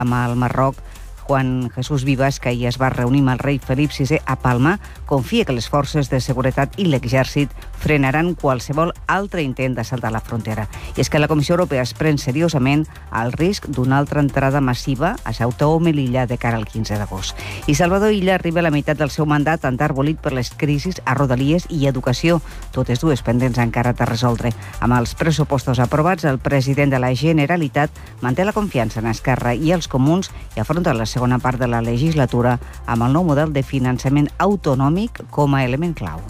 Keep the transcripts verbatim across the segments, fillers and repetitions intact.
amb el Marroc. Juan Jesús Vivas, que ahir es va reunir amb el rei Felip sisè a Palma, confia que les forces de seguretat i l'exèrcit frenaran qualsevol altre intent d'assaltar la frontera. I és que la Comissió Europea es pren seriosament el risc d'una altra entrada massiva a Ceuta o Melilla de cara al quinze d'agost. I Salvador Illa arriba a la meitat del seu mandat enterbolit per les crisis a Rodalies i Educació, totes dues pendents encara de resoldre. Amb els pressupostos aprovats, el president de la Generalitat manté la confiança en Esquerra i els comuns i afronta la segona part de la legislatura amb el nou model de finançament autonòmic com a element clau.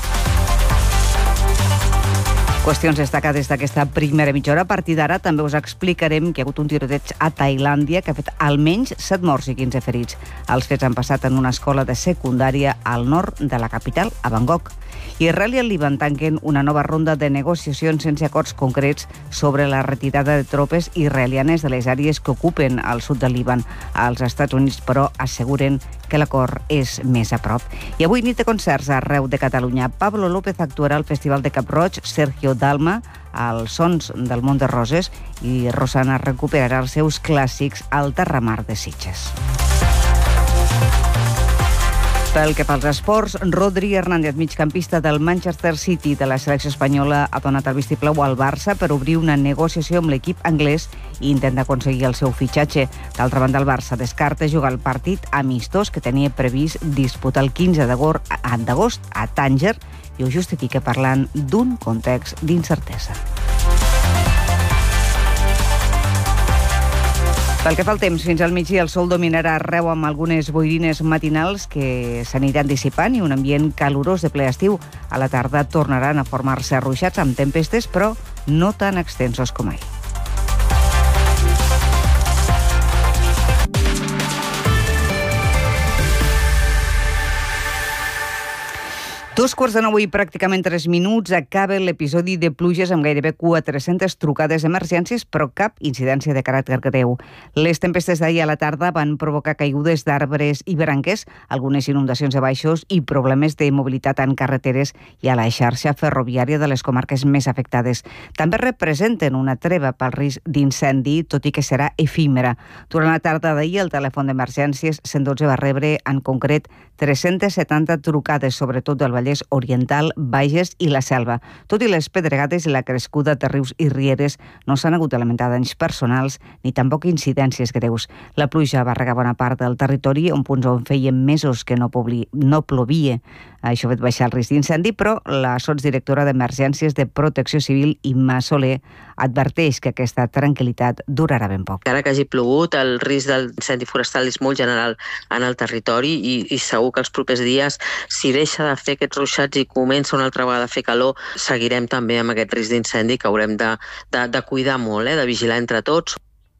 Qüestions destacades d'aquesta primera mitja hora. A partir d'ara també us explicarem que hi ha hagut un tiroteig a Tailàndia que ha fet almenys set morts i quinze ferits. Els fets han passat en una escola de secundària al nord de la capital, a Bangkok. Israel i el Líban tanquen una nova ronda de negociacions sense acords concrets sobre la retirada de tropes israelianes de les àrees que ocupen al sud del Líban. Els Estats Units, però, asseguren que l'acord és més a prop. I avui nit de concerts arreu de Catalunya. Pablo López actuarà al Festival de Cap-roig, Sergio Dalma als Sons del Mont de Roses i Rosana recuperarà els seus clàssics al Terramar de Sitges. Pel que fa als esports, Rodri Hernández, migcampista del Manchester City de la selecció espanyola, ha donat el vistiplau al Barça per obrir una negociació amb l'equip anglès i intenta aconseguir el seu fitxatge. D'altra banda, el Barça descarta jugar el partit amistós que tenia previst disputar el quinze d'agost a Tànger i ho justifica parlant d'un context d'incertesa. Pel que fa al temps, fins al migdia el sol dominarà arreu amb algunes boirines matinals que s'aniran dissipant i un ambient calorós de ple estiu. A la tarda tornaran a formar-se ruixats amb tempestes, però no tan extensos com ahir. Dos quarts de nou i pràcticament tres minuts acaba l'episodi de pluges amb gairebé quatre-centes trucades d'emergències, però cap incidència de caràcter greu. Les tempestes d'ahir a la tarda van provocar caigudes d'arbres i branques, algunes inundacions de baixos i problemes de mobilitat en carreteres i a la xarxa ferroviària de les comarques més afectades. També representen una treva pel risc d'incendi, tot i que serà efímera. Durant la tarda d'ahir, el telèfon d'emergències cent dotze va rebre en concret tres-centes setanta trucades, sobretot del Vallès Oriental, Bages i la Selva. Tot i les pedregades i la crescuda de rius i rieres, no s'han hagut de lamentar danys personals ni tampoc incidències greus. La pluja va regar bona part del territori, on punts on feien mesos que no, publi, no plovia. Això ha fet baixar el risc d'incendi, però la sotsdirectora d'Emergències de Protecció Civil, Imma Soler, adverteix que aquesta tranquil·litat durarà ben poc. Encara que hagi plogut, el risc d'incendi forestal és molt general en el territori i, i segur que els propers dies, si deixa de fer aquests ruixats i comença una altra vegada a fer calor, seguirem també amb aquest risc d'incendi que haurem de, de, de cuidar molt, eh, de vigilar entre tots.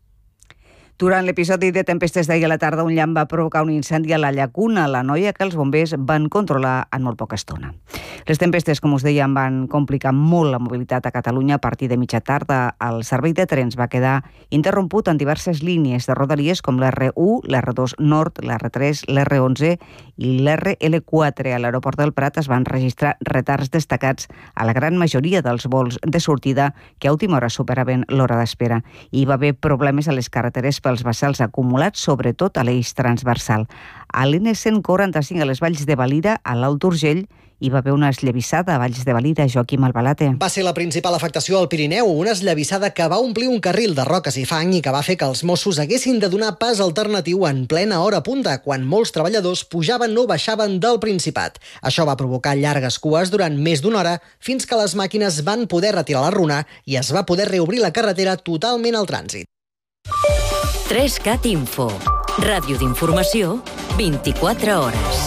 Durant l'episodi de tempestes d'ahir a la tarda, un llamp va provocar un incendi a la Llacuna, la Noia, que els bombers van controlar en molt poca estona. Les tempestes, com us dèiem, van complicar molt la mobilitat a Catalunya. A partir de mitja tarda, el servei de trens va quedar interromput en diverses línies de rodalies com l'erre u, l'erre dos Nord, l'erre tres, l'erre onze i l'erre ele quatre. A l'aeroport del Prat es van registrar retards destacats a la gran majoria dels vols de sortida que a última hora superaven l'hora d'espera. Hi va haver problemes a les carreteres pels vessals acumulats, sobretot a l'eix transversal. A l'ene cent quaranta-cinc a les Valls de Valira, a l'Alt Urgell, hi va haver una esllavissada a Valls de Valira. Joaquim Albalate. Va ser la principal afectació al Pirineu, una esllavissada que va omplir un carril de roques i fang i que va fer que els Mossos haguessin de donar pas alternatiu en plena hora punta, quan molts treballadors pujaven o baixaven del Principat. Això va provocar llargues cues durant més d'una hora, fins que les màquines van poder retirar la runa i es va poder reobrir la carretera totalment al trànsit. tres cat Info. Ràdio d'informació, vint-i-quatre hores.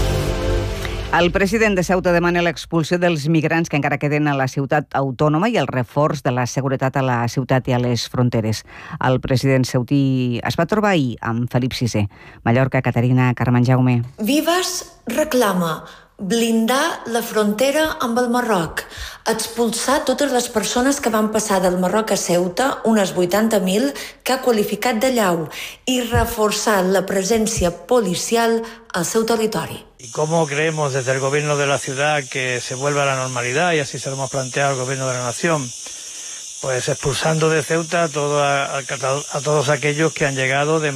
El president de Ceuta demana l'expulsió dels migrants que encara queden a la ciutat autònoma i el reforç de la seguretat a la ciutat i a les fronteres. El president ceutí es va trobar ahir amb Felip sisè. Mallorca, Caterina Carmen Jaume. Vivas reclama blindar la frontera amb el Marroc, expulsar totes les persones que van passar del Marroc a Ceuta, unes vuitanta mil, que ha qualificat de llau, i reforçar la presència policial al seu territori. ¿Y cómo creemos desde el gobierno de la ciudad que se vuelva a la normalidad? Y así se lo hemos planteado al gobierno de la nación. pues expulsando de Ceuta a, todo, a, a, a todos aquellos que han llegado de